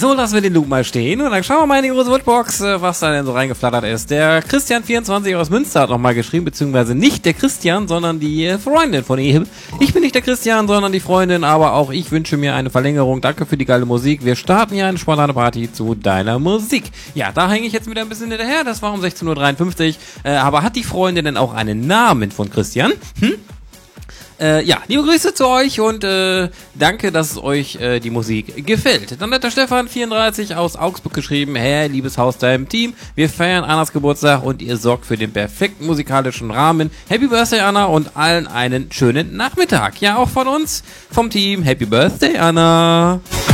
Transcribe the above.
So, lassen wir den Loop mal stehen und dann schauen wir mal in die große Woodbox, was da denn so reingeflattert ist. Der Christian24 aus Münster hat nochmal geschrieben, beziehungsweise nicht der Christian, sondern die Freundin von ihm. Ich bin nicht der Christian, sondern die Freundin, aber auch ich wünsche mir eine Verlängerung. Danke für die geile Musik. Wir starten hier eine spontane Party zu deiner Musik. Ja, da hänge ich jetzt wieder ein bisschen hinterher. Das war um 16:53 Uhr. Aber hat die Freundin denn auch einen Namen von Christian? Ja, liebe Grüße zu euch und danke, dass es euch die Musik gefällt. Dann hat der Stefan34 aus Augsburg geschrieben: Hey, liebes Haustime-Team, wir feiern Annas Geburtstag und ihr sorgt für den perfekten musikalischen Rahmen. Happy Birthday, Anna, und allen einen schönen Nachmittag. Ja, auch von uns, vom Team. Happy Birthday, Anna.